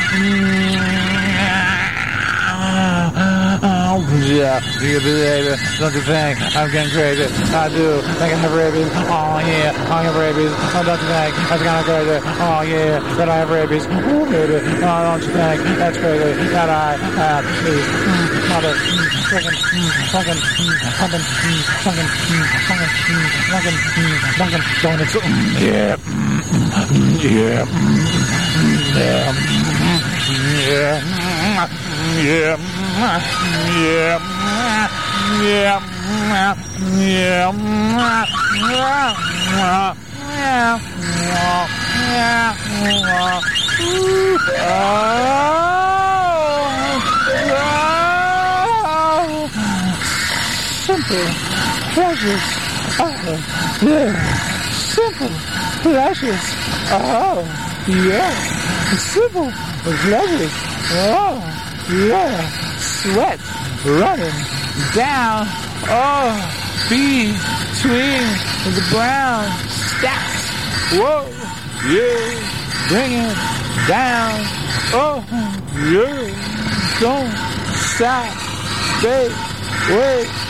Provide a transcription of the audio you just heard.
Yeah, you baby, don't you think I'm getting crazy? I do think I have rabies. Oh yeah, I have rabies. Oh, don't you think that's kind of crazy? Oh yeah, that I have rabies. Oh baby, oh don't you think that's crazy that I have these mother fucking donuts? Yeah, yeah, yeah, yeah, yeah, simple pleasures. Oh, yeah. Simple pleasures. Oh, yeah. Simple pleasures. Oh, yeah. Sweat running down. Oh, between the brown stacks. Whoa, yeah. Bring it down. Oh, yeah. Don't stop. Wait.